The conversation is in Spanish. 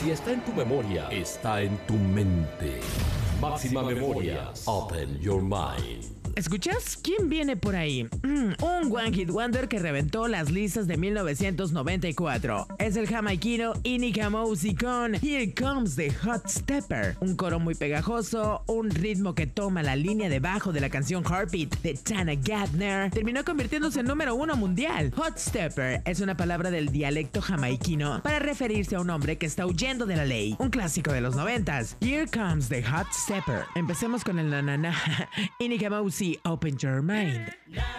Si está en tu memoria, está en tu mente. Máxima Memorias. Open your mind. ¿Escuchas? ¿Quién viene por ahí? Un One Hit Wonder que reventó las listas de 1994. Es el jamaiquino Inika Mousi con Here Comes the Hot Stepper. Un coro muy pegajoso, un ritmo que toma la línea de bajo de la canción Heartbeat de Tana Gardner. Terminó convirtiéndose en número 1 mundial. Hot Stepper es una palabra del dialecto jamaiquino para referirse a un hombre que está huyendo de la ley. Un clásico de los 90s. Here Comes the Hot Stepper. Empecemos con el nanana. Inika Mousi, Open Your Mind.